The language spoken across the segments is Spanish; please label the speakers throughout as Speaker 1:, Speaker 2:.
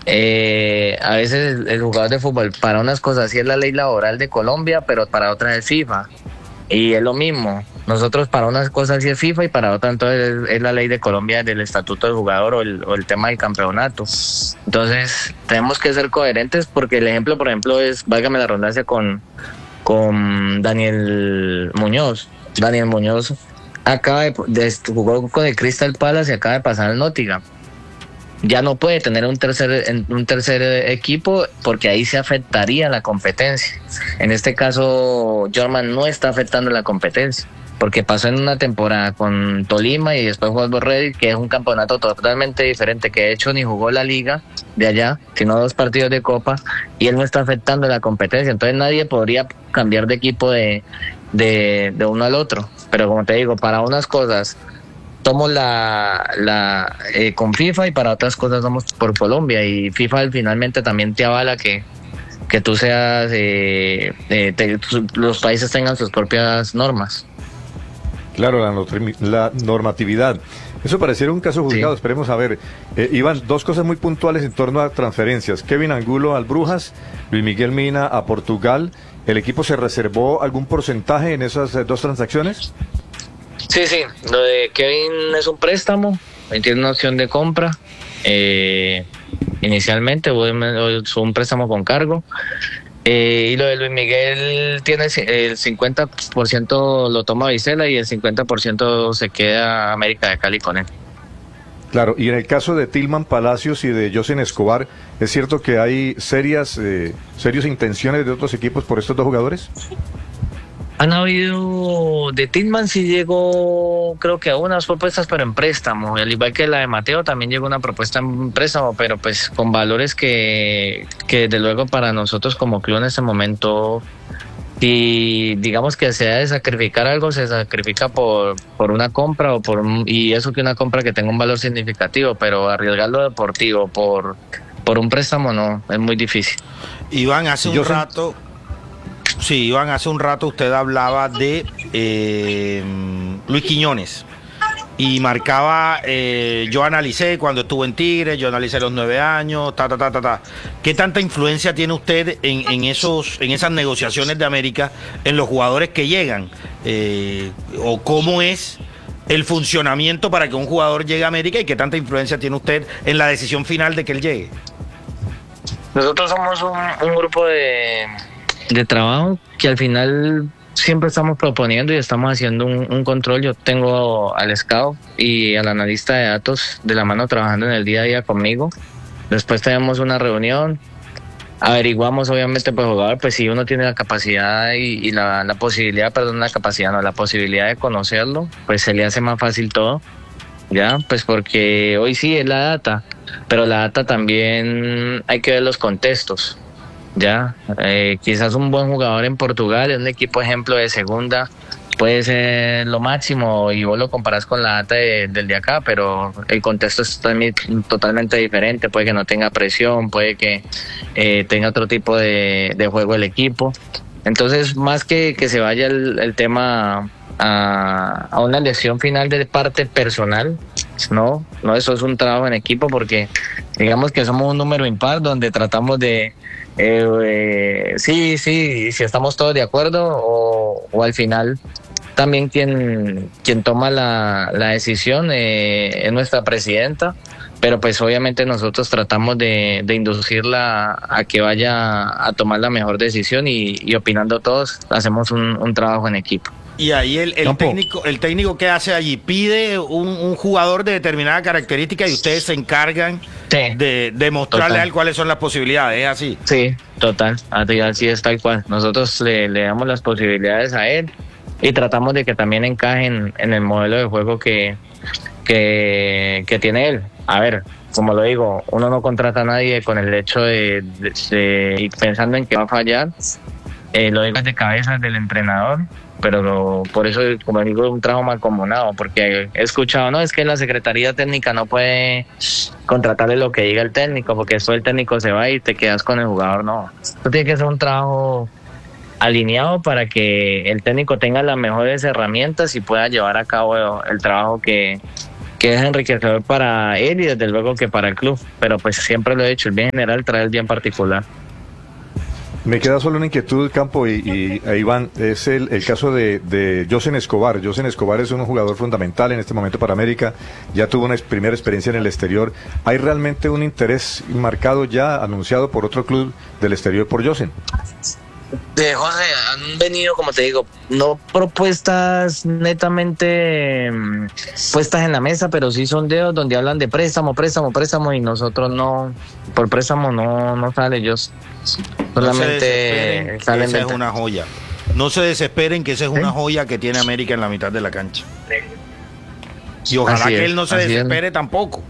Speaker 1: A veces el jugador de fútbol para unas cosas sí es la ley laboral de Colombia, pero para otras es FIFA. Y es lo mismo. Nosotros para unas cosas sí es FIFA y para otras entonces es la ley de Colombia del estatuto del jugador o el tema del campeonato. Entonces tenemos que ser coherentes porque el ejemplo, por ejemplo, es, válgame la redundancia, con Daniel Muñoz. Daniel Muñoz acaba jugó con el Crystal Palace y acaba de pasar al Nottingham. Ya no puede tener un tercer equipo porque ahí se afectaría la competencia. En este caso, Jorman no está afectando la competencia porque pasó en una temporada con Tolima y después jugó al Ready, que es un campeonato totalmente diferente, que de hecho ni jugó la liga de allá, sino 2 partidos de Copa, y él no está afectando la competencia. Entonces nadie podría cambiar de equipo de uno al otro. Pero como te digo, para unas cosas somos con FIFA y para otras cosas somos por Colombia, y FIFA finalmente también te avala que tú seas, los países tengan sus propias normas.
Speaker 2: Claro, la normatividad. Eso pareciera un caso juzgado,
Speaker 1: Sí.
Speaker 2: esperemos a ver. Iván, 2 cosas muy puntuales en torno a transferencias. Kevin Angulo al Brujas, Luis Miguel Mina a Portugal. ¿El equipo se reservó algún porcentaje en esas 2 transacciones?
Speaker 1: Sí, sí, lo de Kevin es un préstamo, tiene una opción de compra. Inicialmente es un préstamo con cargo. Y lo de Luis Miguel tiene el 50% lo toma Vizela y el 50% se queda América de Cali con él.
Speaker 2: Claro, y en el caso de Tilman Palacios y de Josen Escobar, ¿es cierto que hay serias intenciones de otros equipos por estos 2 jugadores?
Speaker 1: Han habido, de Tillman sí llegó, creo que a unas propuestas, pero en préstamo, al igual que la de Mateo también llegó una propuesta en préstamo, pero pues con valores que desde luego para nosotros como club en este momento, si digamos que se ha de sacrificar algo, se sacrifica por una compra y eso que una compra que tenga un valor significativo, pero arriesgar lo deportivo por un préstamo no, es muy difícil.
Speaker 3: Iván, hace un rato... Sí, Iván, hace un rato usted hablaba de Luis Quiñones y marcaba, yo analicé cuando estuvo en Tigres, yo analicé los 9 años, ¿Qué tanta influencia tiene usted en esas negociaciones de América, en los jugadores que llegan? ¿O cómo es el funcionamiento para que un jugador llegue a América y qué tanta influencia tiene usted en la decisión final de que él llegue?
Speaker 1: Nosotros somos un grupo de trabajo que al final siempre estamos proponiendo y estamos haciendo un control. Yo tengo al scout y al analista de datos de la mano trabajando en el día a día conmigo. Después tenemos una reunión, averiguamos obviamente por jugador, pues si uno tiene la capacidad y la posibilidad, perdón, la capacidad no, la posibilidad de conocerlo, pues se le hace más fácil todo, ya, pues porque hoy sí es la data, pero la data también hay que ver los contextos. Ya, quizás un buen jugador en Portugal, en un equipo ejemplo de segunda, puede ser lo máximo y vos lo comparás con la data del de acá, pero el contexto es también totalmente diferente, puede que no tenga presión, puede que tenga otro tipo de juego el equipo. Entonces, más que se vaya el tema a una lesión final de parte personal, no, eso es un trabajo en equipo porque digamos que somos un número impar donde tratamos de sí, si estamos todos de acuerdo o al final también quien toma la decisión es nuestra presidenta, pero pues obviamente nosotros tratamos de inducirla a que vaya a tomar la mejor decisión y opinando todos hacemos un trabajo en equipo.
Speaker 3: Y ahí el técnico ¿qué hace allí? Pide un jugador de determinada característica y ustedes se encargan de mostrarle a él cuáles son las posibilidades, ¿es así?
Speaker 1: Sí, total, así es tal cual. Nosotros le damos las posibilidades a él y tratamos de que también encajen en el modelo de juego que tiene él. A ver, como lo digo, uno no contrata a nadie con el hecho de ir pensando en que va a fallar. Lo digo de cabeza del entrenador, pero por eso, como digo, un trabajo mancomunado, porque he escuchado, no, es que la Secretaría Técnica no puede contratarle lo que diga el técnico, porque después el técnico se va y te quedas con el jugador, no. Esto tiene que ser un trabajo alineado para que el técnico tenga las mejores herramientas y pueda llevar a cabo el trabajo que que es enriquecedor para él y desde luego que para el club, pero pues siempre lo he dicho, el bien general trae el bien particular.
Speaker 2: Me queda solo una inquietud, Campo, y Iván, es el caso de Josen Escobar. Josen Escobar es un jugador fundamental en este momento para América, ya tuvo una primera experiencia en el exterior. ¿Hay realmente un interés marcado ya, anunciado por otro club del exterior por Josen?
Speaker 1: De José, han venido, como te digo, no propuestas netamente puestas en la mesa, pero sí sondeos donde hablan de préstamo, y nosotros no, por préstamo no sale ellos. Solamente salen.
Speaker 3: Esa es una joya. No se desesperen que esa es una joya que tiene América en la mitad de la cancha. Y ojalá que él no se desespere tampoco.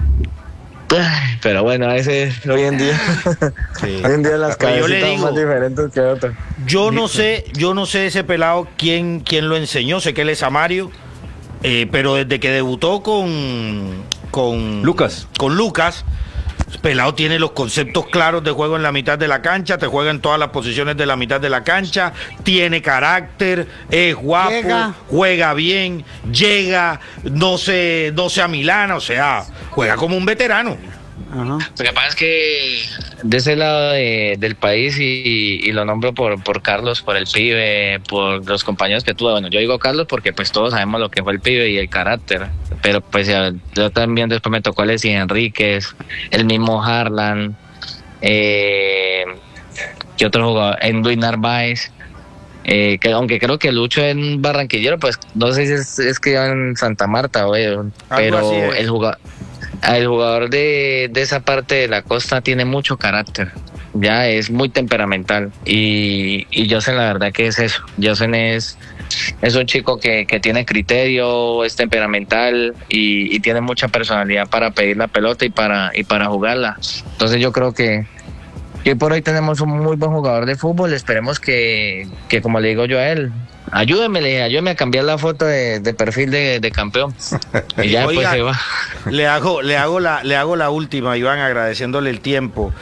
Speaker 1: Pero bueno, a veces hoy en día, sí. Hoy en día las cabezas están más diferentes que otras.
Speaker 3: Yo no sé ese pelado quién lo enseñó, sé que él es Amario, pero desde que debutó con Lucas, pelado tiene los conceptos claros de juego en la mitad de la cancha, te juega en todas las posiciones de la mitad de la cancha, tiene carácter, es guapo, juega bien, llega, no se amilana, o sea, juega como un veterano.
Speaker 1: Ajá. Lo que pasa es que de ese lado del país, y lo nombro por Carlos, por el pibe, por los compañeros que tuve. Bueno, yo digo Carlos porque pues todos sabemos lo que fue el pibe y el carácter, pero pues yo también después me tocó Alexis Enríquez, el mismo Harlan, ¿qué otro jugador? En Luis Narváez, que aunque creo que Lucho es un barranquillero, pues no sé si es que en Santa Marta, pero el jugador de esa parte de la costa tiene mucho carácter, ya es muy temperamental, y Josen la verdad que es eso. Josen es un chico que tiene criterio, es temperamental y tiene mucha personalidad para pedir la pelota y para jugarla. Entonces yo creo que hoy por hoy tenemos un muy buen jugador de fútbol. Esperemos que como le digo yo a él, ayúdeme a cambiar la foto de perfil de campeón. Y ya después se va.
Speaker 3: Le hago la última, Iván, agradeciéndole el tiempo.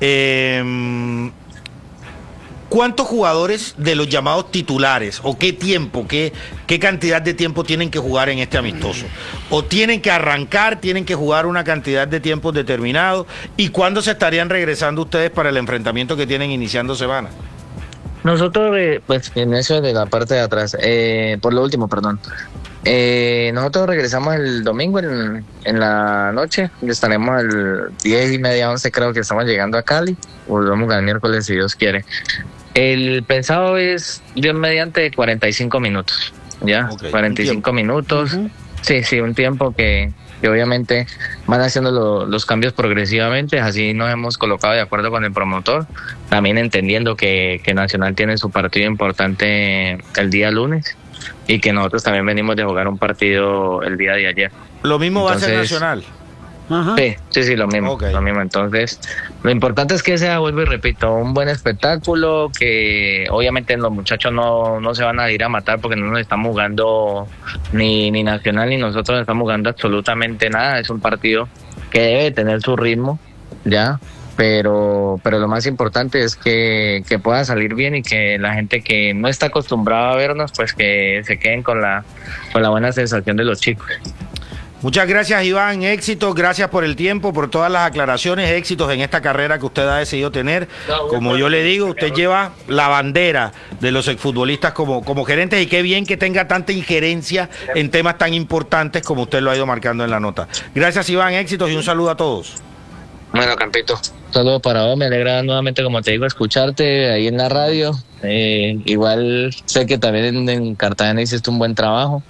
Speaker 3: ¿Cuántos jugadores de los llamados titulares o qué cantidad de tiempo tienen que jugar en este amistoso? ¿O tienen que arrancar, tienen que jugar una cantidad de tiempos determinado? ¿Y cuándo se estarían regresando ustedes para el enfrentamiento que tienen iniciando semana?
Speaker 1: Nosotros, pues en eso de la parte de atrás, por lo último, perdón. Nosotros regresamos el domingo en la noche, estaremos el 10:30, 11 creo que estamos llegando a Cali, volvemos el miércoles si Dios quiere. El pensado es, Dios mediante, 45 minutos, ¿ya? Okay, 45 minutos, uh-huh. Sí, un tiempo que obviamente van haciendo los cambios progresivamente, así nos hemos colocado de acuerdo con el promotor, también entendiendo que Nacional tiene su partido importante el día lunes y que nosotros también venimos de jugar un partido el día de ayer.
Speaker 3: ¿Lo mismo va a ser Nacional?
Speaker 1: Ajá. Sí, lo mismo, okay. Lo mismo. Entonces, lo importante es que sea, vuelvo y repito, un buen espectáculo, que obviamente los muchachos no se van a ir a matar porque no nos estamos jugando ni Nacional ni nosotros estamos jugando absolutamente nada. Es un partido que debe tener su ritmo, ya, pero lo más importante es que pueda salir bien y que la gente que no está acostumbrada a vernos, pues que se queden con la buena sensación de los chicos.
Speaker 3: Muchas gracias, Iván, éxitos, gracias por el tiempo, por todas las aclaraciones, éxitos en esta carrera que usted ha decidido tener. Como yo le digo, usted lleva la bandera de los exfutbolistas como gerentes, y qué bien que tenga tanta injerencia en temas tan importantes como usted lo ha ido marcando en la nota. Gracias, Iván, éxitos y un saludo a todos.
Speaker 1: Bueno, Campito, un saludo para vos, me alegra nuevamente, como te digo, escucharte ahí en la radio. Igual sé que también en Cartagena hiciste un buen trabajo.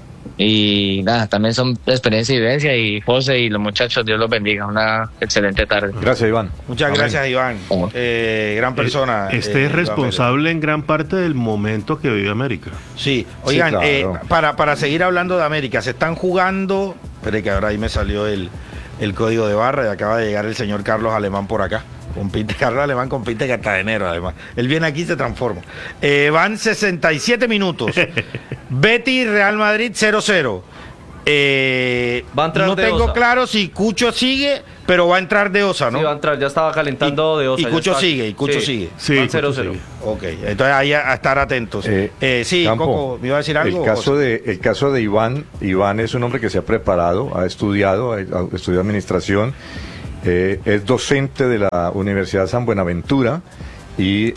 Speaker 1: Y nada, también son experiencia y vivencia, y José y los muchachos, Dios los bendiga, una excelente tarde.
Speaker 2: Gracias, Iván.
Speaker 3: Muchas gracias, Iván, gran persona.
Speaker 4: Es responsable en gran parte del momento que vive América.
Speaker 3: Sí, oigan, sí, claro. Para seguir hablando de América, se están jugando, espere que ahora ahí me salió el código de barra y acaba de llegar el señor Carlos Alemán por acá. Carlos Alemán con pinta de cartagenero, además. Él viene aquí y se transforma. Van 67 minutos. Betis, Real Madrid, 0-0. No tengo claro si Cucho sigue, Pero va a entrar de Osa, ¿no?
Speaker 5: Sí, va a entrar, ya estaba calentando de Osa.
Speaker 3: Y Cucho sigue,
Speaker 4: Sí,
Speaker 5: Van
Speaker 4: Cucho
Speaker 5: 0-0.
Speaker 4: sigue.
Speaker 3: Ok, entonces ahí a estar atentos. Sí,
Speaker 2: Campo,
Speaker 3: Coco, ¿me iba a decir algo?
Speaker 2: El caso de Iván es un hombre que se ha preparado, ha estudiado administración, es docente de la Universidad San Buenaventura e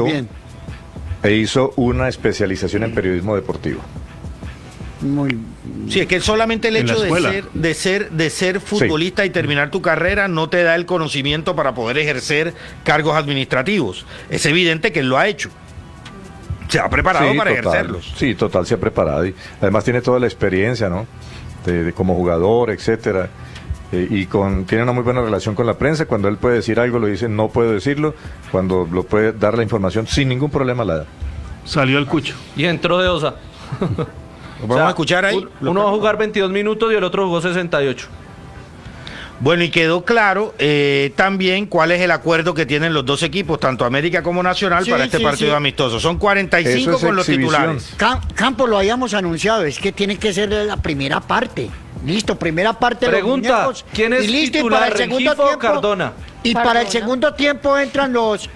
Speaker 2: hizo una especialización en periodismo deportivo.
Speaker 3: Sí, es que solamente el
Speaker 4: En la
Speaker 3: hecho
Speaker 4: escuela.
Speaker 3: de ser futbolista y terminar tu carrera no te da el conocimiento para poder ejercer cargos administrativos. Es evidente que él lo ha hecho. Se ha preparado para ejercerlos.
Speaker 2: Sí, total, se ha preparado. Y además tiene toda la experiencia, ¿no? De como jugador, etcétera. Tiene una muy buena relación con la prensa. Cuando él puede decir algo, lo dice, no puedo decirlo. Cuando lo puede dar la información, sin ningún problema la da.
Speaker 4: Salió el Cucho.
Speaker 5: Y entró de Osa.
Speaker 3: Vamos a escuchar ahí.
Speaker 5: Uno va a jugar 22 minutos y el otro jugó 68.
Speaker 3: Bueno, y quedó claro también cuál es el acuerdo que tienen los dos equipos, tanto América como Nacional, para este partido amistoso. Son 45 con los titulares.
Speaker 6: Campo, lo habíamos anunciado, es que tiene que ser la primera parte. Listo, primera parte de los
Speaker 5: Pregunta,
Speaker 6: muñecos,
Speaker 5: ¿quién es
Speaker 6: y listo, y
Speaker 5: titular,
Speaker 6: para el segundo
Speaker 5: Rengifo o
Speaker 6: tiempo,
Speaker 5: Cardona?
Speaker 6: Y para el segundo tiempo entran los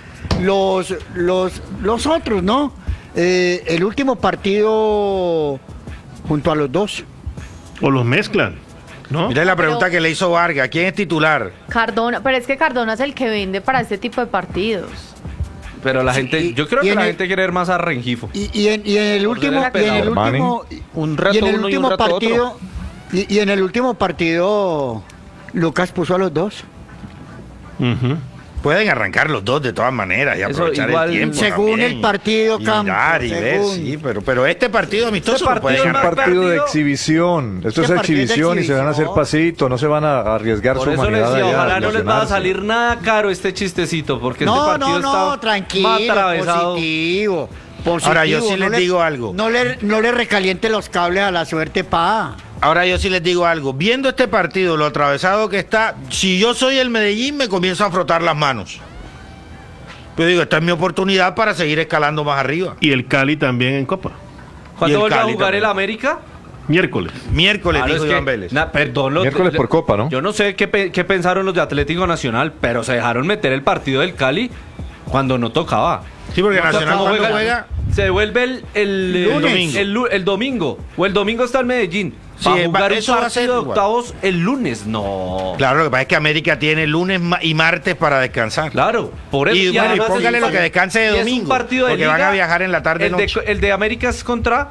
Speaker 6: otros, ¿no? El último partido junto a los dos.
Speaker 4: O los mezclan, ¿no?
Speaker 3: Mira la pregunta que le hizo Vargas, ¿quién es titular?
Speaker 7: Cardona, pero es que Cardona es el que vende para este tipo de partidos.
Speaker 5: Pero la
Speaker 6: Sí,
Speaker 5: gente, yo creo que la gente quiere ver más a Rengifo.
Speaker 6: Y en el último,
Speaker 5: Un rato uno y un rato
Speaker 6: partido,
Speaker 5: otro.
Speaker 6: y en el último partido, Lucas puso a los dos.
Speaker 4: Ujú.
Speaker 3: Pueden arrancar los dos de todas maneras y
Speaker 5: Eso
Speaker 3: aprovechar
Speaker 5: igual,
Speaker 3: el tiempo.
Speaker 6: según
Speaker 3: también.
Speaker 6: el partido,
Speaker 3: Y
Speaker 6: Campo,
Speaker 3: mirar y ver,
Speaker 6: según.
Speaker 3: sí, pero este partido amistoso
Speaker 5: Este
Speaker 3: lo pueden
Speaker 5: partido
Speaker 2: Es un
Speaker 5: más
Speaker 3: arrancar.
Speaker 2: partido de
Speaker 5: partido-
Speaker 2: exhibición. Esto es
Speaker 6: Este partido es de
Speaker 2: exhibición y se van a hacer
Speaker 6: exhibición.
Speaker 2: pasitos, no se van a arriesgar
Speaker 5: Por
Speaker 2: su
Speaker 5: eso les
Speaker 2: humanidad.
Speaker 5: decía,
Speaker 2: allá,
Speaker 5: ojalá no les va a
Speaker 2: lesionarse.
Speaker 5: salir nada caro este chistecito, porque este
Speaker 6: No,
Speaker 5: partido
Speaker 6: no,
Speaker 5: está
Speaker 6: tranquilo,
Speaker 5: atravesado.
Speaker 6: positivo.
Speaker 3: Ahora, yo sí
Speaker 6: no
Speaker 3: les
Speaker 6: le-
Speaker 3: digo algo.
Speaker 6: No le recaliente los cables a la suerte, pa.
Speaker 3: Ahora yo sí les digo algo. Viendo este partido, lo atravesado que está, si yo soy el Medellín, me comienzo a frotar las manos. Pero digo, esta es mi oportunidad para seguir escalando más arriba.
Speaker 4: Y el Cali también en Copa.
Speaker 3: Y
Speaker 5: ¿Cuándo
Speaker 3: el
Speaker 5: vuelve a
Speaker 3: Cali
Speaker 5: jugar
Speaker 3: también.
Speaker 5: el América?
Speaker 4: Miércoles.
Speaker 3: Miércoles,
Speaker 5: Claro,
Speaker 3: dijo
Speaker 5: es que-
Speaker 3: Iván Vélez.
Speaker 5: Perdón,
Speaker 2: Miércoles por Copa, ¿no?
Speaker 5: Yo no sé qué pensaron los de Atlético Nacional, pero se dejaron meter el partido del Cali cuando no tocaba.
Speaker 3: Sí, porque
Speaker 5: No
Speaker 3: Nacional
Speaker 5: tocaba,
Speaker 3: cuando juega...
Speaker 5: Se devuelve el
Speaker 3: Lunes.
Speaker 5: el domingo. O el domingo está el Medellín.
Speaker 3: Sí,
Speaker 5: Para jugar un
Speaker 3: eso va a ser
Speaker 5: partido de
Speaker 3: igual.
Speaker 5: octavos el lunes. No.
Speaker 3: Claro, lo que pasa es que América tiene lunes y martes para descansar.
Speaker 5: Claro, por eso.
Speaker 3: Y bueno, y
Speaker 5: además
Speaker 3: póngale
Speaker 5: es
Speaker 3: lo
Speaker 5: un
Speaker 3: que descanse de
Speaker 5: y es un
Speaker 3: domingo,
Speaker 5: partido de
Speaker 3: porque van
Speaker 5: liga.
Speaker 3: a viajar en la tarde noche.
Speaker 5: El de América es contra.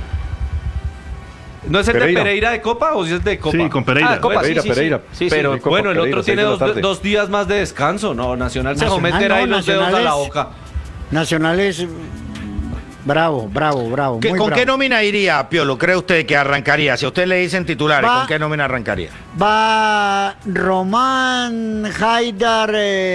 Speaker 5: ¿No es el
Speaker 2: Pereira.
Speaker 5: de Pereira de Copa o si es de Copa?
Speaker 4: Sí, con Pereira.
Speaker 5: Ah, Copa,
Speaker 2: Pereira,
Speaker 5: sí, sí, sí.
Speaker 2: Pereira.
Speaker 5: Sí, pero
Speaker 2: Copa,
Speaker 5: bueno, el
Speaker 2: Pereira,
Speaker 5: otro tiene
Speaker 2: 6 de la tarde.
Speaker 5: dos días más de descanso. No, Nacional se va a
Speaker 6: Nacional
Speaker 5: meter ahí
Speaker 6: no,
Speaker 5: los dedos a
Speaker 6: Nacional
Speaker 5: la
Speaker 6: es-
Speaker 5: boca.
Speaker 6: Nacional es bravo.
Speaker 3: ¿Con
Speaker 6: muy
Speaker 3: qué
Speaker 6: bravo.
Speaker 3: nómina iría, Piolo? ¿Cree usted que arrancaría? Si a usted le dicen titulares,
Speaker 6: Va-
Speaker 3: ¿con qué nómina arrancaría?
Speaker 6: Va Román, Haidar,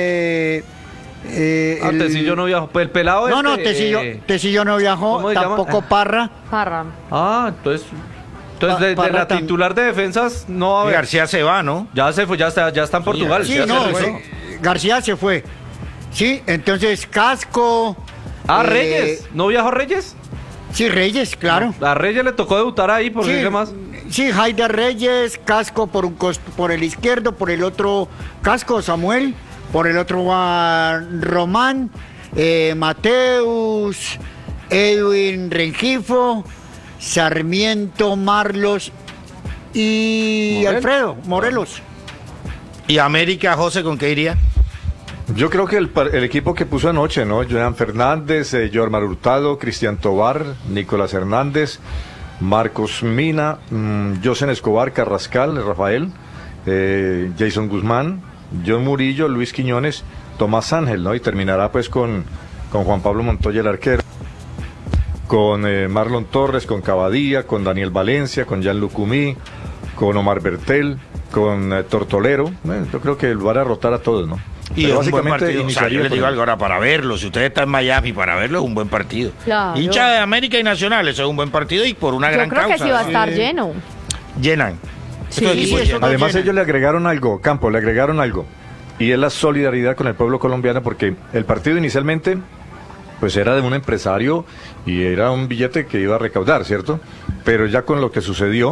Speaker 5: Tecillo no viajó. Pues el pelado
Speaker 6: No,
Speaker 5: este,
Speaker 6: Tecillo no viajó,
Speaker 5: ¿cómo se llama?
Speaker 6: tampoco Parra.
Speaker 7: Parra.
Speaker 5: entonces de
Speaker 6: Parra
Speaker 5: la titular de defensas no va a
Speaker 3: Y
Speaker 5: haber.
Speaker 3: García se va, ¿no?
Speaker 5: Ya se fue, ya está en Portugal.
Speaker 6: Sí,
Speaker 5: ya
Speaker 6: no,
Speaker 5: se fue.
Speaker 6: sí, García se fue. Sí, entonces Casco.
Speaker 5: Reyes. ¿No viajó Reyes?
Speaker 6: Sí, Reyes, claro.
Speaker 5: A Reyes le tocó debutar ahí, por
Speaker 6: Sí,
Speaker 5: qué más.
Speaker 6: sí, Haidar Reyes, Casco por el izquierdo, por el otro Casco Samuel, por el otro va Román, Mateus, Edwin Rengifo, Sarmiento Marlos y Alfredo Morelos.
Speaker 3: ¿Y América, José, con qué iría?
Speaker 2: Yo creo que el equipo que puso anoche, ¿no? Johan Fernández, Jormar Hurtado, Cristian Tobar, Nicolás Hernández, Marcos Mina, Josen Escobar, Carrascal, Rafael, Jason Guzmán, John Murillo, Luis Quiñones, Tomás Ángel, ¿no? Y terminará pues con Juan Pablo Montoya, el arquero, con Marlon Torres, con Cavadía, con Daniel Valencia, con Jean Lucumí, con Omar Bertel, con Tortolero. Yo creo que lo van a rotar a todos, ¿no?
Speaker 3: Y
Speaker 2: Pero
Speaker 3: es un buen
Speaker 2: básicamente
Speaker 3: partido. O sea, yo
Speaker 2: iniciaría
Speaker 3: les
Speaker 2: con
Speaker 3: digo
Speaker 2: él.
Speaker 3: algo ahora, para verlo, si usted está en Miami, para verlo es un buen partido.
Speaker 7: Claro.
Speaker 3: Hincha de América y Nacional, eso es un buen partido y por una
Speaker 7: Yo
Speaker 3: gran
Speaker 7: creo
Speaker 3: causa.
Speaker 7: que sí va a estar lleno.
Speaker 3: Llenan.
Speaker 7: Sí,
Speaker 3: Estos equipos
Speaker 6: eso
Speaker 3: llenan.
Speaker 2: Además
Speaker 6: llenan.
Speaker 2: ellos le agregaron algo, Campo, le agregaron algo. Y es la solidaridad con el pueblo colombiano, porque el partido inicialmente pues era de un empresario y era un billete que iba a recaudar, ¿cierto? Pero ya con lo que sucedió,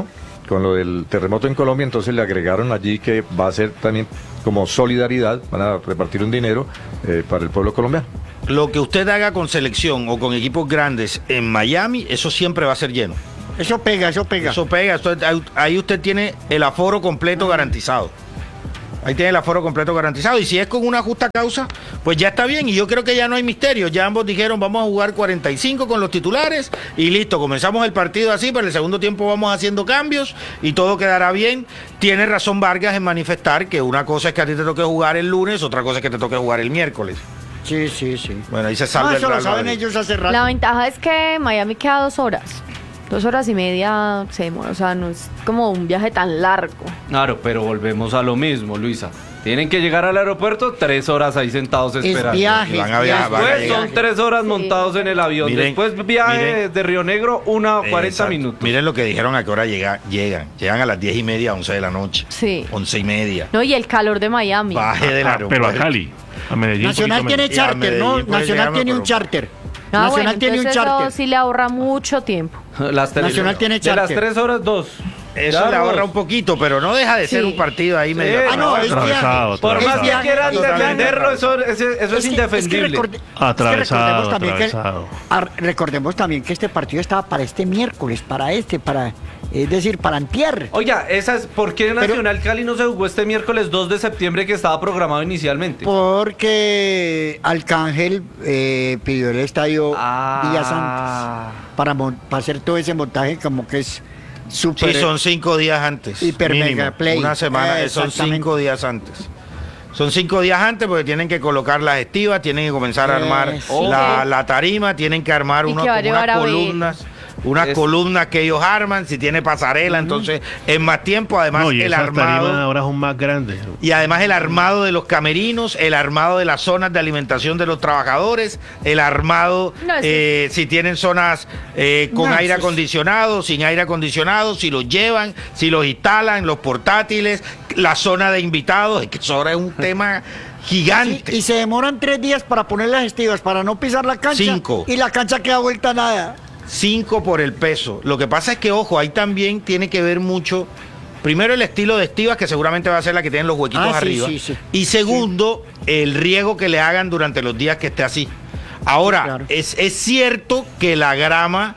Speaker 2: con lo del terremoto en Colombia, entonces le agregaron allí que va a ser también como solidaridad, van a repartir un dinero para el pueblo colombiano.
Speaker 3: Lo que usted haga con selección o con equipos grandes en Miami, eso siempre va a ser lleno.
Speaker 6: Eso pega.
Speaker 3: Eso pega, ahí usted tiene el aforo completo garantizado. Ahí tiene el aforo completo garantizado. Y si es con una justa causa, pues ya está bien. Y yo creo que ya no hay misterio. Ya ambos dijeron, vamos a jugar 45 con los titulares y listo. Comenzamos el partido así, pero el segundo tiempo vamos haciendo cambios y todo quedará bien. Tiene razón Vargas en manifestar que una cosa es que a ti te toque jugar el lunes, otra cosa es que te toque jugar el miércoles.
Speaker 6: Sí.
Speaker 3: Bueno, ahí se salva
Speaker 6: eso
Speaker 3: el
Speaker 6: lo
Speaker 3: Real
Speaker 6: saben
Speaker 3: Madrid.
Speaker 6: ellos hace rato.
Speaker 7: La ventaja es que Miami queda 2 horas. 2 horas y media se demora, o sea, no es como un viaje tan largo.
Speaker 5: Claro, pero volvemos a lo mismo, Luisa. Tienen que llegar al aeropuerto 3 horas ahí sentados esperando.
Speaker 6: Es viaje.
Speaker 3: Van a viajar, van a
Speaker 5: Después
Speaker 3: llegar.
Speaker 5: son 3 horas montados en el avión.
Speaker 3: Miren,
Speaker 5: Después viaje
Speaker 3: miren.
Speaker 5: de Río Negro, 40
Speaker 3: Exacto.
Speaker 5: minutos.
Speaker 3: Miren lo que dijeron a qué hora llegan. Llegan a las 10:30, 11 de la noche.
Speaker 7: Sí.
Speaker 3: 11:30.
Speaker 7: No, y el calor de Miami.
Speaker 3: Baje del aeropuerto.
Speaker 4: Pero a Cali, a Medellín.
Speaker 6: Nacional
Speaker 4: un
Speaker 6: tiene
Speaker 4: poquito menos.
Speaker 6: charter,
Speaker 3: Y a
Speaker 6: ¿no?
Speaker 3: Medellín puede
Speaker 6: Nacional
Speaker 3: llegarme,
Speaker 6: tiene un
Speaker 3: pero-
Speaker 6: charter.
Speaker 7: Ah,
Speaker 6: Nacional
Speaker 7: bueno,
Speaker 6: tiene un
Speaker 7: entonces
Speaker 6: charter.
Speaker 7: eso sí le ahorra mucho tiempo.
Speaker 6: Nacional tiene
Speaker 5: De las
Speaker 6: charter.
Speaker 5: 3 horas, 2.
Speaker 3: Eso le ahorra un poquito, pero no deja de ser
Speaker 7: Sí.
Speaker 3: un partido ahí medio.
Speaker 6: Ah, no, es
Speaker 4: Atravesado,
Speaker 6: viaje.
Speaker 5: Por
Speaker 6: Es
Speaker 5: más que
Speaker 6: viaje.
Speaker 5: quieran
Speaker 3: totalmente
Speaker 5: defenderlo, eso es indefendible.
Speaker 4: Atravesado,
Speaker 6: recordemos también
Speaker 4: atravesado.
Speaker 6: recordemos también que este partido estaba para este miércoles, es decir, para antier.
Speaker 5: Oiga, ¿por qué Nacional Cali no se jugó este miércoles 2 de septiembre que estaba programado inicialmente?
Speaker 6: Porque Arcángel pidió el estadio días antes para hacer todo ese montaje como que es súper...
Speaker 3: Sí, son 5 días antes.
Speaker 6: Hiper
Speaker 3: mínimo.
Speaker 6: mega play.
Speaker 3: Una semana, son
Speaker 6: Exactamente.
Speaker 3: 5 días antes. Son 5 días antes porque tienen que colocar las estivas, tienen que comenzar a armar
Speaker 6: Sí.
Speaker 3: la tarima, tienen que armar
Speaker 7: Y
Speaker 3: unas
Speaker 7: que va a llevar a
Speaker 3: columnas. Unas
Speaker 5: Es-
Speaker 3: columnas que ellos arman, si tiene pasarela, entonces es más tiempo, además
Speaker 4: No, y
Speaker 3: el
Speaker 4: esas tarimas
Speaker 3: armado.
Speaker 4: ahora son más grandes.
Speaker 3: Y además el armado de los camerinos, el armado de las zonas de alimentación de los trabajadores, el armado,
Speaker 7: No, es
Speaker 3: si tienen zonas con
Speaker 6: No,
Speaker 3: aire
Speaker 6: eso es-
Speaker 3: acondicionado, sin aire acondicionado, si los llevan, si los instalan, los portátiles, la zona de invitados, es que eso ahora es un tema gigante.
Speaker 6: Sí, y se demoran 3 días para poner las estivas, para no pisar la cancha.
Speaker 3: 5.
Speaker 6: Y la cancha queda vuelta a nada.
Speaker 3: 5 por el peso. Lo que pasa es que, ojo, ahí también tiene que ver mucho, primero el estilo de estivas, que seguramente va a ser la que tienen los huequitos
Speaker 6: Ah, sí,
Speaker 3: arriba.
Speaker 6: sí.
Speaker 3: Y segundo, el riego que le hagan durante los días que esté así. Ahora,
Speaker 6: Sí, claro.
Speaker 3: es cierto que la grama,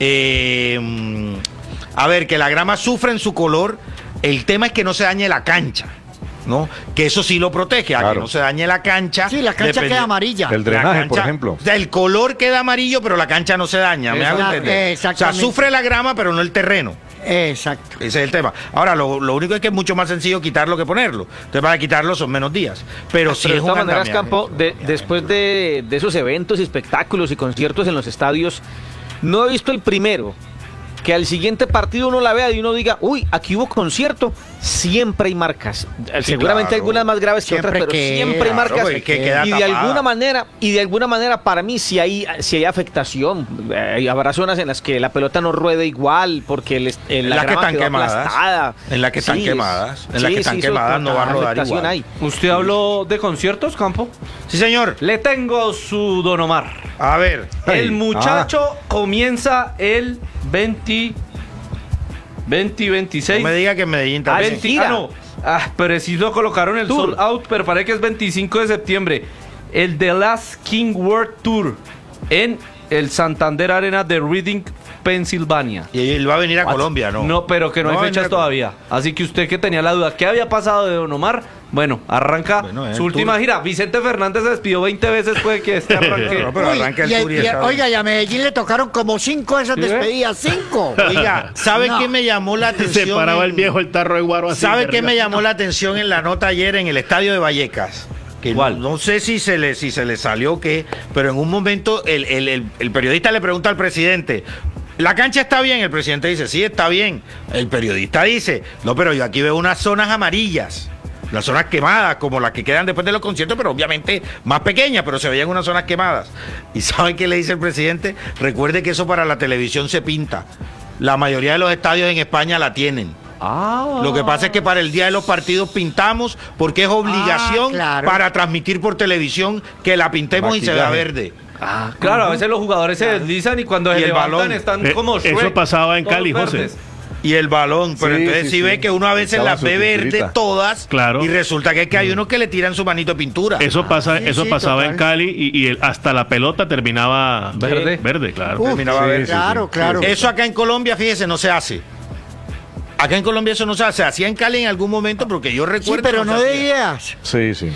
Speaker 3: que la grama sufre en su color, el tema es que no se dañe la cancha, ¿no? Que eso sí lo protege, a
Speaker 2: Claro.
Speaker 3: que no se dañe la cancha.
Speaker 6: Sí, la cancha
Speaker 3: Dependi-
Speaker 6: queda amarilla.
Speaker 2: El
Speaker 3: la
Speaker 2: drenaje, por ejemplo.
Speaker 3: O sea, el color queda amarillo, pero la cancha no se daña, me hago
Speaker 6: Exacto,
Speaker 3: entender. O sea,
Speaker 6: exactamente.
Speaker 3: sufre la grama, pero no el terreno.
Speaker 6: Exacto.
Speaker 3: Ese es el tema. Ahora, lo único es que es mucho más sencillo quitarlo que ponerlo. Entonces, para quitarlo son menos días. Pero sí
Speaker 8: Pero
Speaker 3: es
Speaker 8: de
Speaker 3: un
Speaker 8: todas maneras,
Speaker 3: andamiaje.
Speaker 8: Campo, después de esos eventos y espectáculos y conciertos en los estadios, no he visto el primero que al siguiente partido uno la vea y uno diga, uy, aquí hubo concierto. Siempre hay marcas. Seguramente
Speaker 3: claro.
Speaker 8: algunas más graves que
Speaker 6: Siempre
Speaker 8: otras, pero
Speaker 6: que-
Speaker 8: siempre hay
Speaker 3: claro,
Speaker 8: marcas.
Speaker 3: porque queda
Speaker 8: y de
Speaker 3: tapada.
Speaker 8: alguna manera, para mí, si hay afectación. Habrá zonas en las que la pelota no ruede igual, porque la
Speaker 3: En las que
Speaker 8: grama
Speaker 3: están
Speaker 8: quedó
Speaker 3: quemadas.
Speaker 8: aplastada.
Speaker 3: En las que están
Speaker 8: Sí,
Speaker 3: quemadas. En las que están
Speaker 8: eso,
Speaker 3: quemadas no va a rodar
Speaker 8: afectación
Speaker 3: igual.
Speaker 8: hay.
Speaker 5: ¿Usted habló de conciertos, Campo?
Speaker 3: Sí, señor.
Speaker 5: Le tengo su Don Omar.
Speaker 3: A ver.
Speaker 5: El muchacho comienza el 26.
Speaker 3: No me diga que en Medellín también.
Speaker 8: 20.
Speaker 5: no. Preciso colocaron el
Speaker 8: Tour.
Speaker 5: sold out, pero parece que es 25 de septiembre. El The Last King World Tour en el Santander Arena de Reading, Pensilvania.
Speaker 3: Y él va a venir a Colombia, ¿no?
Speaker 5: No, pero que no
Speaker 3: va a
Speaker 5: hay
Speaker 3: venir
Speaker 5: fechas
Speaker 3: a Colombia.
Speaker 5: todavía. Así que usted que tenía la duda, ¿qué había pasado de Don Omar? Bueno, arranca
Speaker 3: Bueno, es
Speaker 5: su
Speaker 3: el
Speaker 5: última
Speaker 3: tour.
Speaker 5: gira. Vicente Fernández se despidió 20 veces, puede que este arranque.
Speaker 3: No, pero
Speaker 6: Uy,
Speaker 3: arranca el tour y está bien.
Speaker 6: oiga, y a Medellín le tocaron como 5 de esas
Speaker 5: ¿Sí ve?
Speaker 6: despedidas. 5.
Speaker 3: Oiga, ¿sabe
Speaker 6: No.
Speaker 3: qué me llamó la atención?
Speaker 4: Se paraba el
Speaker 3: en-
Speaker 4: viejo el tarro de guaro así.
Speaker 3: ¿Sabe
Speaker 4: de
Speaker 3: qué me
Speaker 4: arriba?
Speaker 3: llamó la atención en la nota ayer en el estadio de Vallecas? Que
Speaker 5: ¿Cuál?
Speaker 3: no sé si se le salió o qué, pero en un momento el periodista le pregunta al presidente, ¿la cancha está bien? El presidente dice, sí, está bien. El periodista dice, no, pero yo aquí veo unas zonas amarillas. Las zonas quemadas, como las que quedan después de los conciertos, pero obviamente más pequeñas, pero se veían unas zonas quemadas. ¿Y saben qué le dice el presidente? Recuerde que eso para la televisión se pinta. La mayoría de los estadios en España la tienen. Lo que pasa es que para el día de los partidos pintamos porque es obligación
Speaker 6: claro.
Speaker 3: para transmitir por televisión que la pintemos y se vea
Speaker 2: Maquillaje.
Speaker 3: verde.
Speaker 5: Claro, a veces los jugadores se deslizan y cuando
Speaker 3: Y
Speaker 5: se
Speaker 3: el
Speaker 5: levantan
Speaker 3: balón.
Speaker 5: están como
Speaker 4: Eso
Speaker 5: Shrek,
Speaker 4: pasaba en
Speaker 5: todos
Speaker 4: Cali, José.
Speaker 5: verdes.
Speaker 3: y el balón, pero
Speaker 2: Sí,
Speaker 3: entonces
Speaker 2: sí,
Speaker 3: ve
Speaker 2: sí.
Speaker 3: que uno a veces
Speaker 2: Estaban
Speaker 3: las
Speaker 2: su
Speaker 3: ve verde
Speaker 2: pinturita.
Speaker 3: todas,
Speaker 4: Claro.
Speaker 3: y resulta que hay unos que le tiran su manito de pintura.
Speaker 4: Eso pasa,
Speaker 6: Sí,
Speaker 4: eso
Speaker 6: sí,
Speaker 4: pasaba
Speaker 6: total.
Speaker 4: en Cali y hasta la pelota terminaba
Speaker 5: Verde.
Speaker 4: verde, claro.
Speaker 6: Uf,
Speaker 3: Terminaba
Speaker 2: Sí,
Speaker 3: verde.
Speaker 2: sí,
Speaker 6: claro,
Speaker 2: sí.
Speaker 6: claro.
Speaker 3: Eso acá en Colombia, fíjese, no se hace. Acá en Colombia eso no se hace. Se hacía en Cali en algún momento, porque yo
Speaker 6: Sí,
Speaker 3: recuerdo.
Speaker 6: pero
Speaker 3: que
Speaker 6: no
Speaker 3: se
Speaker 6: de
Speaker 3: hacía.
Speaker 6: ideas.
Speaker 2: Sí, sí.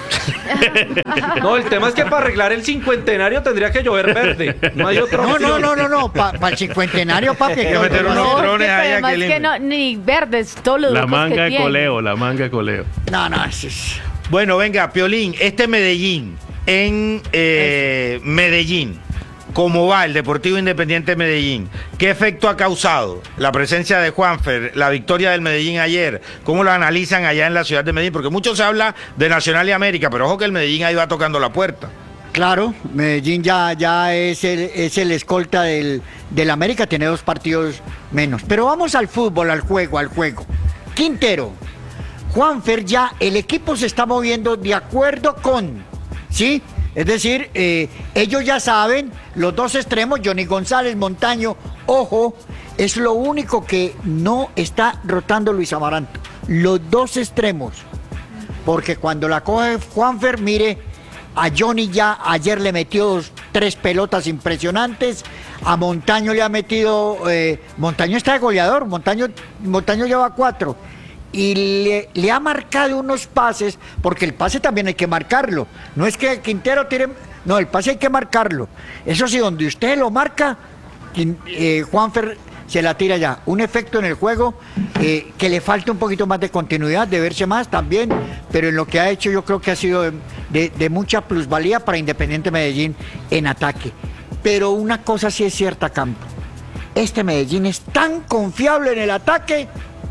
Speaker 5: No, el tema es que para arreglar el cincuentenario tendría que llover verde. No hay otra
Speaker 6: No,
Speaker 5: opción.
Speaker 6: no. Para el cincuentenario, papi.
Speaker 3: que meter unos
Speaker 7: No,
Speaker 3: citrones
Speaker 7: que
Speaker 3: ahí a
Speaker 7: además
Speaker 3: que
Speaker 7: que
Speaker 3: limpie.
Speaker 7: no, ni verdes, todos los
Speaker 4: La
Speaker 7: ducos que
Speaker 4: manga de
Speaker 7: tiene.
Speaker 4: coleo, la manga de coleo.
Speaker 6: No, eso es...
Speaker 3: Bueno, venga, Piolín, Medellín, en Medellín, ¿cómo va el Deportivo Independiente de Medellín? ¿Qué efecto ha causado la presencia de Juanfer, la victoria del Medellín ayer? ¿Cómo lo analizan allá en la ciudad de Medellín? Porque mucho se habla de Nacional y América, pero ojo que el Medellín ahí va tocando la puerta.
Speaker 6: Claro, Medellín ya es el escolta del América, tiene 2 partidos menos. Pero vamos al fútbol, al juego. Quintero, Juanfer, ya el equipo se está moviendo de acuerdo con, ¿sí? Es decir, ellos ya saben, los 2 extremos, Johnny González, Montaño, ojo, es lo único que no está rotando Luis Amaranto. Los 2 extremos. Porque cuando la coge Juanfer, mire, a Johnny ya ayer le metió 3 pelotas impresionantes. A Montaño le ha metido... Montaño está de goleador, Montaño lleva 4. Y le ha marcado unos pases, porque el pase también hay que marcarlo. No es que Quintero tire... No, el pase hay que marcarlo. Eso sí, donde usted lo marca, Juanfer se la tira ya. Un efecto en el juego que le falta un poquito más de continuidad, de verse más también, pero en lo que ha hecho yo creo que ha sido de mucha plusvalía para Independiente Medellín en ataque. Pero una cosa sí es cierta, Campo. Este Medellín es tan confiable en el ataque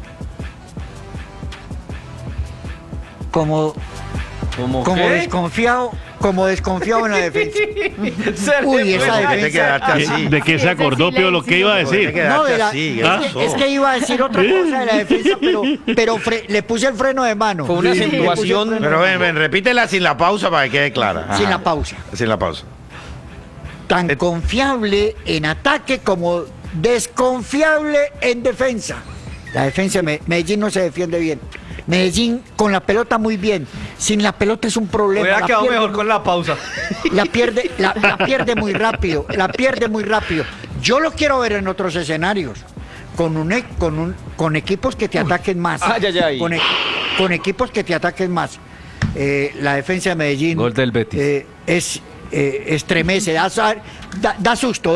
Speaker 6: como desconfiado en la defensa. Uy, esa defensa.
Speaker 4: ¿De qué se acordó, Pio, lo que iba a decir?
Speaker 6: No,
Speaker 3: ¿Qué
Speaker 6: es que iba a decir otra cosa de la defensa, pero le puse el freno de mano.
Speaker 8: Fue una acentuación.
Speaker 3: Pero ven, repítela sin la pausa para que quede clara.
Speaker 6: Sin
Speaker 3: Ajá.
Speaker 6: la pausa.
Speaker 3: Sin la pausa.
Speaker 6: Tan confiable en ataque como desconfiable en defensa. La defensa de Medellín no se defiende bien. Medellín con la pelota muy bien. Sin la pelota es un problema.
Speaker 5: Hubiera
Speaker 6: La
Speaker 5: quedado
Speaker 6: pierde
Speaker 5: mejor con la pausa.
Speaker 6: La pierde muy rápido. Yo lo quiero ver en otros escenarios. Con equipos que te ataquen más.
Speaker 8: Ay.
Speaker 6: Con equipos que te ataquen más. La defensa de Medellín.
Speaker 5: Gol del Betis.
Speaker 6: Estremece, da susto.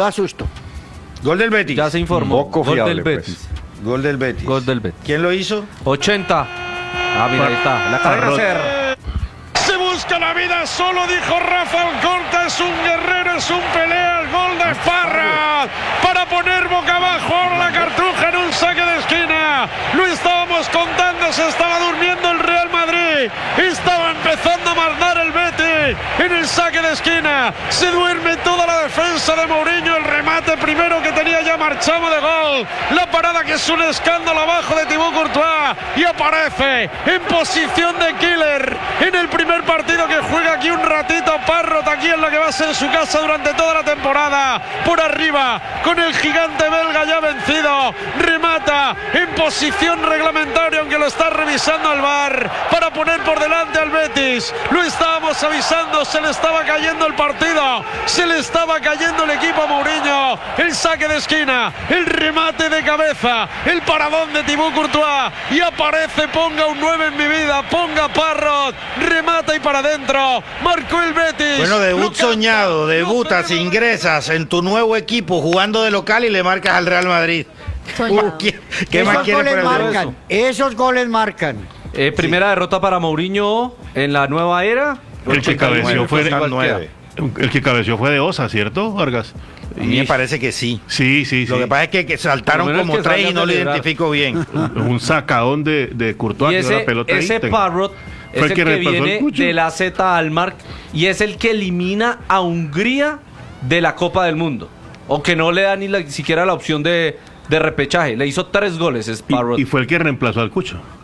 Speaker 3: Gol del Betis.
Speaker 5: Ya se informó.
Speaker 2: Poco
Speaker 5: Gol
Speaker 2: fiable,
Speaker 5: del Betis.
Speaker 2: pues.
Speaker 3: Gol del Betis.
Speaker 5: Gol del Betis.
Speaker 3: ¿Quién lo hizo?
Speaker 5: 80. Ah, mira, ahí está. La cadena
Speaker 4: Parrot.
Speaker 5: ser.
Speaker 9: Se busca la vida, solo dijo Rafa Alcorta, es un guerrero, es un pelea, el gol de Parra para poner boca abajo ahora la Cartuja en un saque de esquina. Lo estábamos contando, se estaba durmiendo el Real Madrid, estaba empezando a mandar el Betis en el saque de esquina, se duerme toda la defensa de Mourinho, el remate primero que tenía ya marchado de gol, la parada que es un escándalo abajo de Thibaut Courtois y aparece en posición de killer en el primer partido que juega aquí un ratito Parrot, aquí en lo que va a ser su casa durante toda la temporada, por arriba con el gigante belga ya vencido, remata en posición reglamentaria aunque lo está revisando el VAR para poner por delante al Betis. Lo estábamos avisando, se le estaba cayendo el partido, se le estaba cayendo el equipo a Mourinho, el saque de esquina, el remate de cabeza, el paradón de Thibaut Courtois y aparece, ponga un 9 en mi vida, ponga Parrot, remata y para adentro, marcó el Betis.
Speaker 3: Bueno, debut
Speaker 9: Lucas,
Speaker 3: soñado, debutas,
Speaker 9: Lucas,
Speaker 3: ingresas en tu nuevo equipo jugando de local y le marcas al Real Madrid.
Speaker 7: Soñado.
Speaker 3: ¿Qué más
Speaker 6: Esos
Speaker 3: quiere
Speaker 6: goles
Speaker 3: por el
Speaker 6: marcan,
Speaker 3: derecho?
Speaker 6: esos goles marcan.
Speaker 5: Primera derrota para Mourinho en la nueva era.
Speaker 4: El que cabeció fue
Speaker 3: Costan 9.
Speaker 4: El que cabeció fue de Osa, ¿cierto, Vargas?
Speaker 3: A mí me parece que sí.
Speaker 4: Sí.
Speaker 3: Lo que pasa es que saltaron
Speaker 5: Por lo menos
Speaker 3: como
Speaker 5: que
Speaker 3: 3 y
Speaker 5: salgan
Speaker 3: no
Speaker 5: a
Speaker 3: lo
Speaker 5: celebrar.
Speaker 3: identifico bien.
Speaker 4: Un sacadón de Courtois,
Speaker 5: Y
Speaker 4: que dio la pelota ahí.
Speaker 5: ese Parrot es
Speaker 4: Fue
Speaker 5: el
Speaker 4: el que
Speaker 5: que
Speaker 4: reemplazó al
Speaker 5: viene
Speaker 4: Cucho.
Speaker 5: de la Z Almar y es el que elimina a Hungría de la Copa del Mundo. O que no le da ni siquiera la opción de repechaje. Le hizo 3 goles, es Parrot.
Speaker 4: Y fue el que reemplazó al Cucho.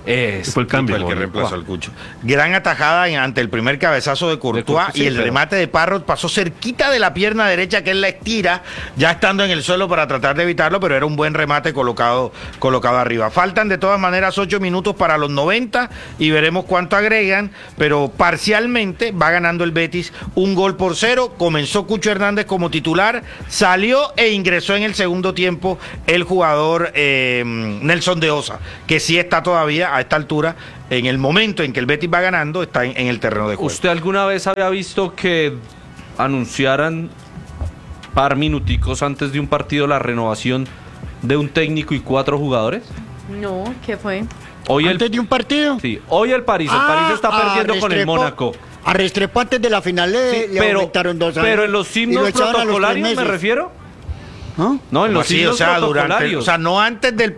Speaker 4: Fue el cambio.
Speaker 3: Fue el que reemplazó al Cucho. Gran atajada ante el primer cabezazo de Courtois y el remate de Parrot pasó cerquita de la pierna derecha que él la estira, ya estando en el suelo para tratar de evitarlo, pero era un buen remate colocado arriba. Faltan de todas maneras 8 minutos para los 90 y veremos cuánto agregan, pero parcialmente va ganando el Betis 1-0. Comenzó Cucho Hernández como titular, salió e ingresó en el segundo tiempo el jugador Nelson de Osa, que sí está todavía a esta altura, en el momento en que el Betis va ganando, está en el terreno de juego.
Speaker 5: ¿Usted alguna vez había visto que anunciaran par minuticos antes de un partido la renovación de un técnico y 4 jugadores?
Speaker 7: No, ¿qué fue?
Speaker 5: Hoy
Speaker 6: ¿Antes de un partido?
Speaker 5: Sí, hoy el París está perdiendo con el Mónaco.
Speaker 6: A Restrepo antes de la final le aumentaron 2 años.
Speaker 5: Pero en los himnos protocolarios me refiero.
Speaker 6: ¿Ah?
Speaker 5: No, en los himnos protocolarios.
Speaker 3: No antes de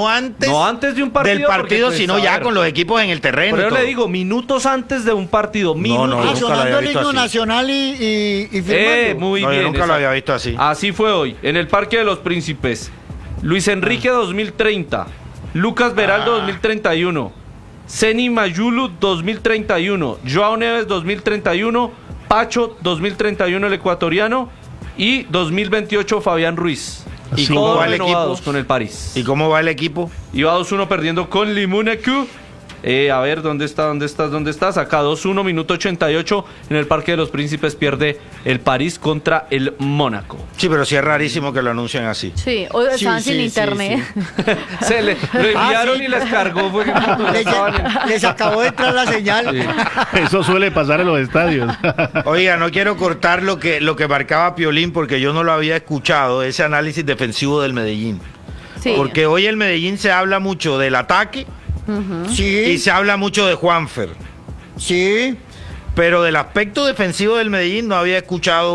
Speaker 3: un partido,
Speaker 5: del partido,
Speaker 3: pues, sino ya con los equipos en el terreno.
Speaker 5: Pero yo le digo, minutos antes de un partido.
Speaker 6: Sonando el himno nacional y firmando.
Speaker 5: Muy bien.
Speaker 3: Yo nunca lo había visto así.
Speaker 5: Así fue hoy, en el Parque de los Príncipes. Luis Enrique 2030, Lucas Beraldo 2031, Seni Mayulu 2031, Joao Neves 2031, Pacho 2031 el ecuatoriano y 2028 Fabián Ruiz.
Speaker 3: ¿Y cómo va el equipo?
Speaker 5: Con el París.
Speaker 3: ¿Y cómo va el equipo?
Speaker 5: Iba 2-1 perdiendo con Limunecu. A ver, ¿dónde estás? Acá 2-1, minuto 88. En el Parque de los Príncipes pierde el París contra el Mónaco.
Speaker 3: Sí, pero sí es rarísimo que lo anuncien así.
Speaker 7: Sí, hoy estaban sin internet.
Speaker 5: Sí. Se le enviaron y les cargó.
Speaker 6: Les acabó de entrar la señal.
Speaker 4: Sí. Eso suele pasar en los estadios.
Speaker 3: Oiga, no quiero cortar lo que marcaba Piolín porque yo no lo había escuchado, ese análisis defensivo del Medellín.
Speaker 7: Sí.
Speaker 3: Porque hoy el Medellín se habla mucho del ataque.
Speaker 6: Sí.
Speaker 3: Y se habla mucho de Juanfer.
Speaker 6: Sí.
Speaker 3: Pero del aspecto defensivo del Medellín no había escuchado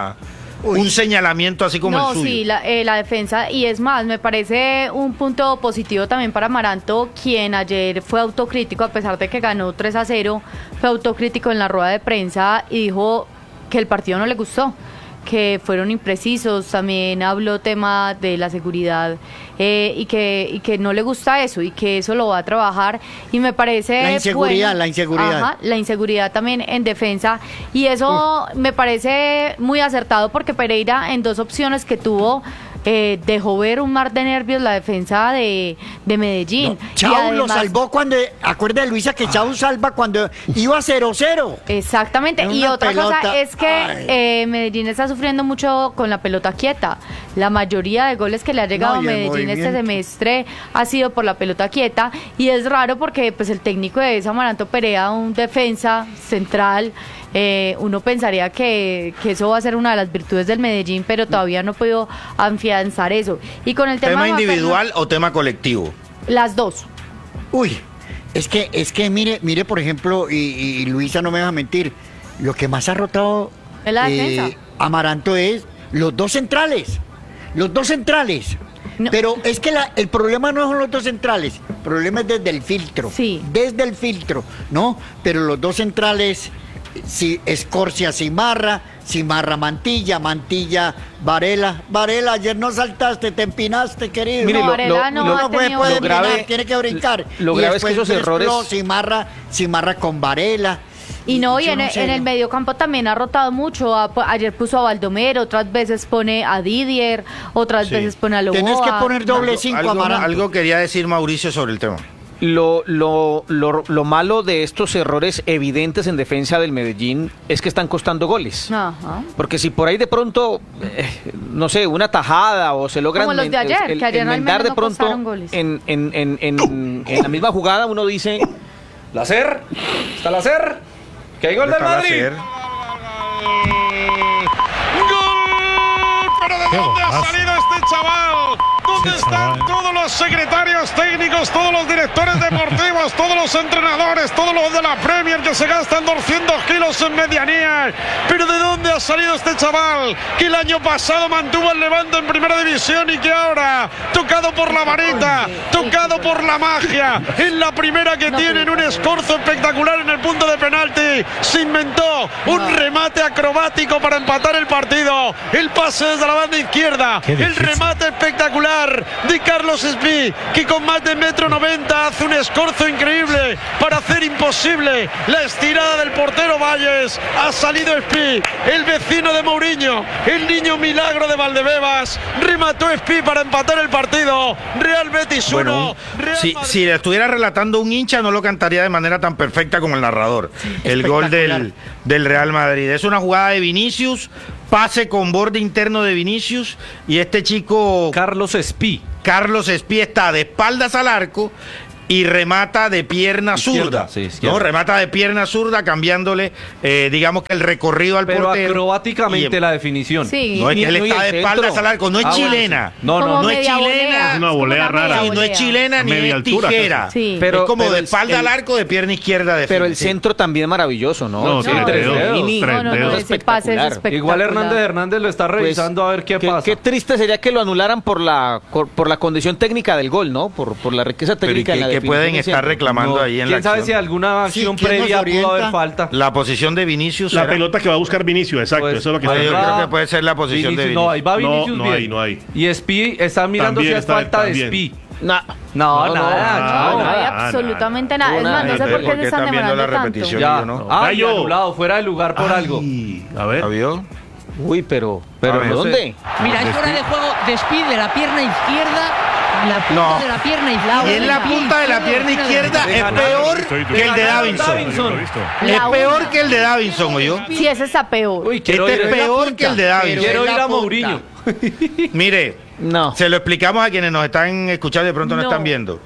Speaker 3: un señalamiento así como el suyo.
Speaker 7: Sí, la defensa, y es más, me parece un punto positivo también para Amaranto, quien ayer fue autocrítico, a pesar de que ganó 3-0, fue autocrítico en la rueda de prensa y dijo que el partido no le gustó, que fueron imprecisos. También habló tema de la seguridad y que no le gusta eso y que eso lo va a trabajar, y me parece
Speaker 6: la inseguridad.
Speaker 7: Ajá, la inseguridad también en defensa, y eso me parece muy acertado porque Pereira en 2 opciones que tuvo dejó ver un mar de nervios la defensa de Medellín.
Speaker 6: No, Chau además, lo salvó cuando, acuerda de Luisa que Chau salva cuando iba 0-0.
Speaker 7: Exactamente, y otra cosa es que Medellín está sufriendo mucho con la pelota quieta. La mayoría de goles que le ha llegado a Medellín este semestre ha sido por la pelota quieta, y es raro porque pues el técnico de Amaranto Perea, un defensa central, uno pensaría que eso va a ser una de las virtudes del Medellín, pero todavía no he podido afianzar eso. Y con el
Speaker 3: ¿Tema individual o tema colectivo?
Speaker 7: Las dos.
Speaker 6: Uy, es que mire por ejemplo, y Luisa no me deja mentir, lo que más ha rotado
Speaker 7: es la defensa.
Speaker 6: Amaranto es los dos centrales. No. Pero es que el problema no son los dos centrales, el problema es desde el filtro.
Speaker 7: Sí.
Speaker 6: Desde el filtro, ¿no? Pero los dos centrales, si Escorcia, Cimarra Mantilla, Varela, ayer no saltaste, te empinaste, querido.
Speaker 7: Mire,
Speaker 6: no puede grave, tiene que brincar.
Speaker 8: Lo grave es que esos errores.
Speaker 6: Cimarra con Varela.
Speaker 7: Y en el mediocampo también ha rotado mucho. Ayer puso a Baldomero, otras veces pone a Didier, otras veces pone a Loboa.
Speaker 6: Tienes que poner doble 5 a Amaranto.
Speaker 3: Algo quería decir Mauricio sobre el tema.
Speaker 8: Lo malo de estos errores evidentes en defensa del Medellín es que están costando goles.
Speaker 7: Ajá.
Speaker 8: Porque si por ahí de pronto, no sé, una tajada o se logran
Speaker 7: como los de ayer, que ayer
Speaker 8: enmendar de
Speaker 7: no
Speaker 8: pronto
Speaker 7: goles.
Speaker 8: en la misma jugada, uno dice...
Speaker 5: Láser, está Láser, que hay gol del Madrid.
Speaker 9: ¡Gol! ¿Pero de dónde ha salido este chaval? ¿Dónde están todos los secretarios técnicos, todos los directores deportivos, todos los entrenadores, todos los de la Premier que se gastan 200 kilos en medianía? ¿Pero de dónde ha salido este chaval que el año pasado mantuvo al Levante en primera división y que ahora, tocado por la varita, tocado por la magia, en la primera que tiene un escorzo espectacular en el punto de penalti, se inventó Un remate acrobático para empatar el partido. El pase desde la banda izquierda. El remate espectacular de Carlos Espí, que con más de 1,90 m hace un escorzo increíble para hacer imposible la estirada del portero Valles. Ha salido Espí, el vecino de Mourinho, el niño milagro de Valdebebas. Remató Espí para empatar el partido. Real Betis 1.
Speaker 3: Si le estuviera relatando un hincha, no lo cantaría de manera tan perfecta como el narrador. El gol del Real Madrid. Es una jugada de Vinicius, pase con borde interno de Vinicius, y este chico
Speaker 5: Carlos Espí
Speaker 3: está de espaldas al arco y remata de pierna zurda.
Speaker 5: Sí,
Speaker 3: ¿no? Remata de pierna zurda, cambiándole, digamos que el recorrido al portero.
Speaker 5: Pero acrobáticamente la definición.
Speaker 7: Sí.
Speaker 3: No es que él está de espaldas al arco, no es chilena.
Speaker 5: No
Speaker 3: es chilena.
Speaker 4: Es una volea rara.
Speaker 3: No es chilena ni es tijera.
Speaker 7: Sí.
Speaker 3: Pero es como de espalda al arco, de pierna izquierda.
Speaker 8: Pero el centro también es maravilloso, ¿no?
Speaker 4: No,
Speaker 8: Sí,
Speaker 4: tres
Speaker 7: No, ese pase es espectacular.
Speaker 5: Igual Hernández lo está revisando a ver qué pasa.
Speaker 8: Qué triste sería que lo anularan por la condición técnica del gol, ¿no? Por la riqueza técnica en la
Speaker 3: que pueden
Speaker 8: definición.
Speaker 3: estar reclamando ahí en la
Speaker 5: ¿Quién sabe
Speaker 3: acción?
Speaker 5: si alguna acción
Speaker 6: ¿quién nos
Speaker 5: previa
Speaker 6: orienta?
Speaker 5: pudo haber falta?
Speaker 3: La posición de Vinicius.
Speaker 4: La
Speaker 3: ¿será?
Speaker 4: pelota que va a buscar Vinicius, exacto,
Speaker 5: Pues,
Speaker 4: eso es lo que
Speaker 3: Yo
Speaker 4: está
Speaker 3: creo que puede ser la posición de Vinicius.
Speaker 5: No, ahí va Vinicius bien.
Speaker 4: No hay.
Speaker 5: Y Espí está mirando
Speaker 4: También
Speaker 5: si es
Speaker 4: está-
Speaker 5: falta de
Speaker 4: también.
Speaker 5: Espí.
Speaker 8: No,
Speaker 5: No, nada.
Speaker 7: No, no hay
Speaker 4: nada,
Speaker 7: absolutamente nada. Es más, no sé
Speaker 3: Nada.
Speaker 7: por qué
Speaker 3: ¿Por
Speaker 7: se
Speaker 3: qué
Speaker 7: están
Speaker 3: están viendo
Speaker 7: demorando
Speaker 3: la
Speaker 7: tanto.
Speaker 3: repetición?
Speaker 5: Ya.
Speaker 3: Yo no.
Speaker 5: Ay,
Speaker 4: Gallo.
Speaker 5: anulado, fuera de lugar por algo.
Speaker 4: A ver.
Speaker 3: ¿La vio?
Speaker 8: uy, pero
Speaker 3: A ver,
Speaker 8: ¿dónde?
Speaker 10: Mira, es fuera de juego de Speed de la pierna izquierda. La punta
Speaker 3: No.
Speaker 10: de la pierna izquierda.
Speaker 3: Y en la punta de la pierna izquierda es peor que el de Davinson. Es peor que el de Davinson, ¿oyó?
Speaker 7: Sí, ese está peor.
Speaker 5: Uy, quiero
Speaker 3: Este es
Speaker 5: ir,
Speaker 3: peor que el de Davinson.
Speaker 5: quiero ir
Speaker 6: la
Speaker 5: a
Speaker 6: punta.
Speaker 5: Mourinho.
Speaker 3: Mire,
Speaker 8: No.
Speaker 3: se lo explicamos a quienes nos están escuchando y de pronto no
Speaker 7: No.
Speaker 3: están viendo.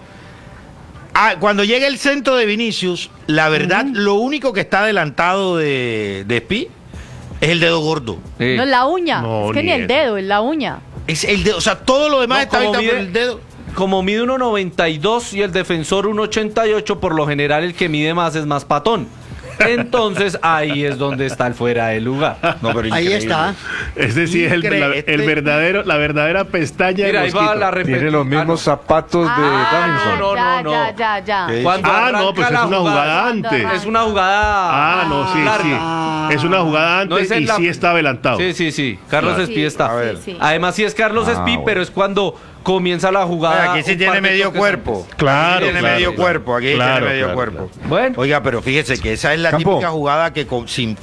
Speaker 3: Cuando llega el centro de Vinicius, la verdad, lo único que está adelantado de Espí es el dedo gordo.
Speaker 5: Sí.
Speaker 7: No, la uña.
Speaker 4: No,
Speaker 7: Es que ni el
Speaker 4: eso.
Speaker 7: dedo, es la uña.
Speaker 3: Es el dedo, o sea, todo lo demás
Speaker 5: No,
Speaker 3: está
Speaker 5: como
Speaker 3: ahorita por
Speaker 5: mide-
Speaker 3: el dedo.
Speaker 5: Como mide 1.92 y el defensor 1.88, por lo general el que mide más es más patón. Entonces ahí es donde está el fuera de lugar.
Speaker 3: No, pero
Speaker 6: Ahí
Speaker 3: increíble.
Speaker 6: está.
Speaker 4: Es decir, la verdadera pestaña
Speaker 5: Mira,
Speaker 4: de
Speaker 5: ahí va
Speaker 4: mosquito.
Speaker 5: la repetición.
Speaker 2: Tiene los mismos zapatos de Davinson.
Speaker 5: no,
Speaker 7: ya,
Speaker 5: no.
Speaker 7: ya.
Speaker 3: ¿Qué?
Speaker 5: Cuando
Speaker 4: Ah,
Speaker 5: arranca
Speaker 4: no, pues es
Speaker 5: la
Speaker 4: una jugada antes.
Speaker 5: Es una jugada.
Speaker 4: Ah, no, sí,
Speaker 5: larga.
Speaker 4: sí. Es una jugada
Speaker 5: No
Speaker 4: antes
Speaker 5: es en
Speaker 4: y
Speaker 5: la-
Speaker 4: sí está adelantado.
Speaker 5: Sí. Carlos
Speaker 4: Claro.
Speaker 5: Espí está.
Speaker 3: A ver.
Speaker 7: Sí.
Speaker 5: Además sí es Carlos Espí,
Speaker 2: bueno.
Speaker 5: pero es cuando comienza la jugada.
Speaker 3: Aquí sí
Speaker 5: un
Speaker 3: tiene
Speaker 5: par de
Speaker 3: medio
Speaker 5: toques
Speaker 3: cuerpo.
Speaker 5: antes.
Speaker 4: Claro,
Speaker 3: Aquí tiene
Speaker 4: claro,
Speaker 3: medio
Speaker 4: claro.
Speaker 3: cuerpo. Aquí
Speaker 4: Claro,
Speaker 3: tiene medio
Speaker 4: claro,
Speaker 3: cuerpo.
Speaker 4: claro.
Speaker 5: Bueno,
Speaker 3: Oiga, pero fíjese que esa es la
Speaker 2: Campo.
Speaker 3: típica jugada que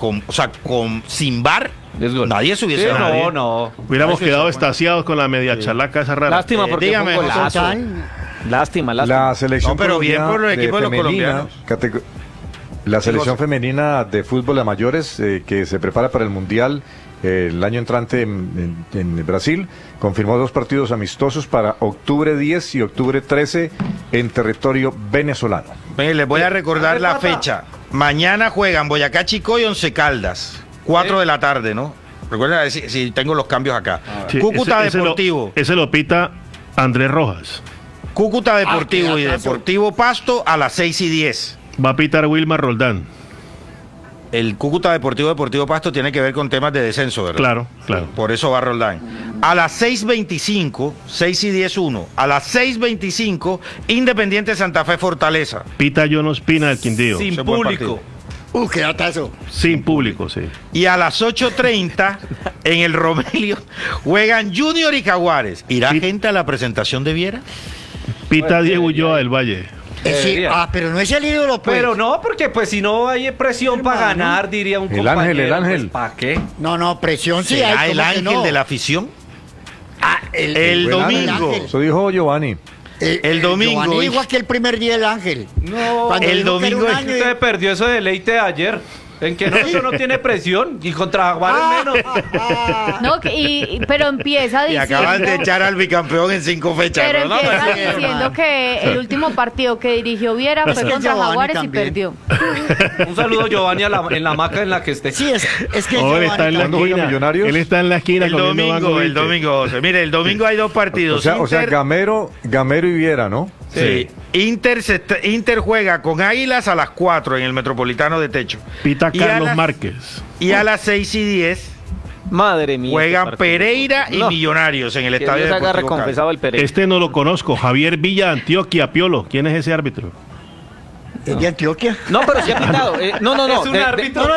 Speaker 3: sin VAR
Speaker 5: es gol.
Speaker 3: nadie se hubiese
Speaker 5: Sí,
Speaker 3: dado.
Speaker 5: no.
Speaker 4: Hubiéramos quedado estaciados con la media chalaca esa rara.
Speaker 8: Lástima porque
Speaker 3: dígame,
Speaker 8: fue un
Speaker 3: José.
Speaker 8: golazo.
Speaker 6: Total.
Speaker 8: Lástima.
Speaker 2: La selección
Speaker 3: No, pero bien
Speaker 2: colombiana
Speaker 3: por el equipo de los
Speaker 2: femenina,
Speaker 3: colombianos.
Speaker 2: La selección
Speaker 3: José.
Speaker 2: femenina de fútbol a mayores que se prepara para el Mundial el año entrante en Brasil confirmó 2 partidos amistosos para octubre 10 y octubre 13 en territorio venezolano.
Speaker 3: Mire, les voy a recordar la fecha. Mañana juegan Boyacá Chicó y Once Caldas. 4 de la tarde, ¿no? Recuerden si tengo los cambios acá.
Speaker 4: Sí,
Speaker 3: Cúcuta
Speaker 4: ese
Speaker 3: Deportivo.
Speaker 4: Ese lo pita Andrés Rojas.
Speaker 3: Cúcuta Deportivo
Speaker 6: qué
Speaker 3: y
Speaker 6: datazo.
Speaker 3: Deportivo Pasto a las 6:10.
Speaker 4: Va a pitar Wilmar Roldán.
Speaker 3: El Cúcuta Deportivo Pasto tiene que ver con temas de descenso, ¿verdad?
Speaker 4: Claro, claro.
Speaker 3: Por eso va Roldán. A las 6:25, 6:10 1. A las 6:25, Independiente Santa Fe Fortaleza.
Speaker 4: Pita John Ospina del Quindío.
Speaker 5: Sin
Speaker 3: Ese buen
Speaker 5: público.
Speaker 6: Qué datazo.
Speaker 4: Sin público, sí.
Speaker 3: Y a las 8:30, en el Romelio, juegan Junior y Jaguares. ¿Irá gente a la presentación de Viera?
Speaker 4: Pita Diego Ulloa del Valle.
Speaker 6: Sí, pero no es el ídolo, pues.
Speaker 5: Pero no, porque pues si no hay presión para ganar, diría un
Speaker 2: El
Speaker 5: compañero.
Speaker 2: Ángel, el Ángel.
Speaker 5: Pues, ¿para qué?
Speaker 6: No, presión sí
Speaker 3: ¿Será
Speaker 6: hay.
Speaker 3: el
Speaker 6: ¿cómo que
Speaker 3: ángel
Speaker 6: no?
Speaker 3: de la afición?
Speaker 6: El
Speaker 3: El domingo.
Speaker 6: ángel.
Speaker 2: Eso dijo Giovanni.
Speaker 3: El domingo,
Speaker 6: Giovanni
Speaker 3: hijo.
Speaker 6: dijo aquí el primer día del ángel.
Speaker 5: No,
Speaker 6: Cuando
Speaker 3: el
Speaker 6: dijo que era un
Speaker 3: domingo
Speaker 6: año
Speaker 5: usted perdió ese deleite de ayer. En que no, eso no tiene presión. Y contra Jaguares menos.
Speaker 7: No, pero empieza
Speaker 3: Y
Speaker 7: diciendo.
Speaker 3: acaban de echar al bicampeón en 5 fechas.
Speaker 7: Pero
Speaker 3: ¿no?
Speaker 7: empieza
Speaker 3: Pero sí,
Speaker 7: diciendo que el último partido que dirigió Viera
Speaker 6: Es
Speaker 7: fue
Speaker 6: que
Speaker 7: contra
Speaker 6: Giovanni
Speaker 7: Jaguares
Speaker 6: también.
Speaker 7: y perdió.
Speaker 5: Un saludo, Giovanni, en la maca en la que esté.
Speaker 6: Sí, es que
Speaker 4: Oh, él está en la
Speaker 2: ¿Cuándo juega
Speaker 4: esquina.
Speaker 2: Millonarios?
Speaker 4: Él está en la esquina
Speaker 3: El
Speaker 4: comiendo Banco
Speaker 3: domingo,
Speaker 4: 20.
Speaker 3: José. Mire, el domingo hay 2 partidos.
Speaker 2: O sea, Gamero y Viera, ¿no?
Speaker 3: Sí. Inter juega con Águilas a las 4 en el Metropolitano de Techo.
Speaker 4: Pita
Speaker 3: Y a
Speaker 4: Carlos
Speaker 3: las-
Speaker 4: Márquez.
Speaker 3: Y a las 6:10
Speaker 8: Madre mía.
Speaker 3: juegan
Speaker 8: este partido.
Speaker 3: Pereira y
Speaker 8: No,
Speaker 3: Millonarios en el
Speaker 8: que
Speaker 3: Estadio
Speaker 8: Dios haga
Speaker 3: Deportivo Cali.
Speaker 8: recompensado el Pereira.
Speaker 4: Este no lo conozco. Javier Villa, Antioquia, Piolo. ¿Quién es ese árbitro?
Speaker 6: ¿Es de Antioquia?
Speaker 8: No, pero sí ha pitado. No.
Speaker 5: Es un árbitro.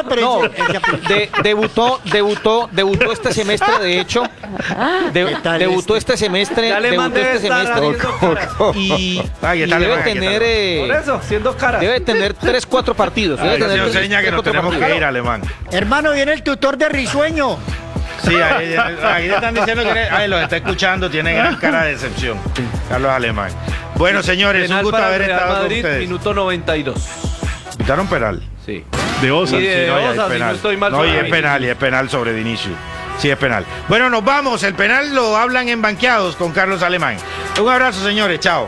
Speaker 8: Debutó este semestre, de hecho. Debutó este semestre.
Speaker 5: Ya le mandé esta
Speaker 8: Y debe tener...
Speaker 5: Por eso, siendo cara.
Speaker 8: Debe tener 3-4 partidos. Debe tener
Speaker 3: seña que nos tenemos que ir, Alemán.
Speaker 6: Hermano, viene el tutor de Risueño.
Speaker 3: Sí, ahí le están diciendo que los está escuchando, tiene gran cara de decepción. Carlos Alemán. Bueno, señores, un gusto haber estado con ustedes.
Speaker 5: Minuto 92.
Speaker 3: ¿Quitaron penal?
Speaker 5: Sí.
Speaker 4: De Osa.
Speaker 5: Y de Osa, si no
Speaker 3: penal.
Speaker 5: estoy mal.
Speaker 3: No, y es penal sobre Vinicius. Sí, es penal. Bueno, nos vamos. El penal lo hablan en Banqueados con Carlos Alemán. Un abrazo, señores. Chao.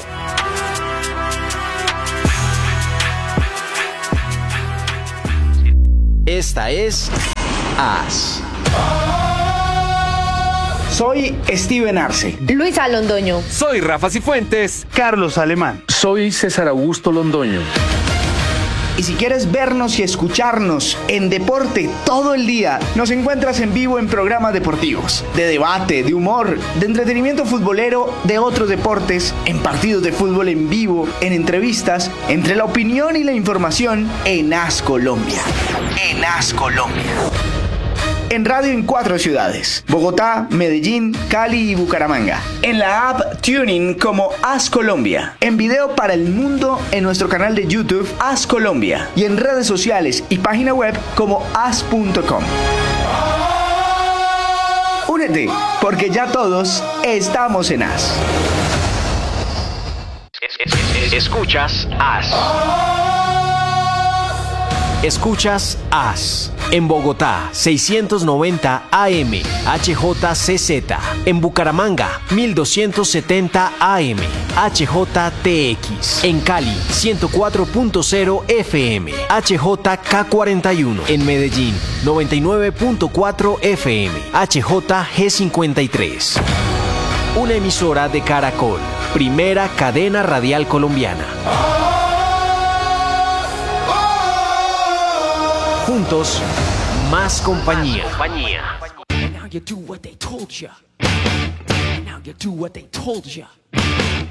Speaker 11: Esta es AS.
Speaker 12: Soy Steven Arce.
Speaker 7: Luisa Londoño.
Speaker 13: Soy Rafa Cifuentes.
Speaker 12: Carlos Alemán.
Speaker 13: Soy César Augusto Londoño.
Speaker 12: Y si quieres vernos y escucharnos en deporte todo el día, nos encuentras en vivo en programas deportivos, de debate, de humor, de entretenimiento futbolero, de otros deportes, en partidos de fútbol en vivo, en entrevistas, entre la opinión y la información en AS Colombia. En AS Colombia. En radio en 4 ciudades: Bogotá, Medellín, Cali y Bucaramanga. En la app TuneIn como AS Colombia. En video para el mundo en nuestro canal de YouTube AS Colombia. Y en redes sociales y página web como as.com. Únete, porque ya todos estamos en AS.
Speaker 11: Escuchas AS. Escuchas AS. En Bogotá, 690 AM, HJCZ. En Bucaramanga, 1270 AM, HJTX. En Cali, 104.0 FM, HJK41. En Medellín, 99.4 FM, HJG53. Una emisora de Caracol, primera cadena radial colombiana. Juntos, más compañía.
Speaker 10: Now you do what they told ya. Now you do what they told ya.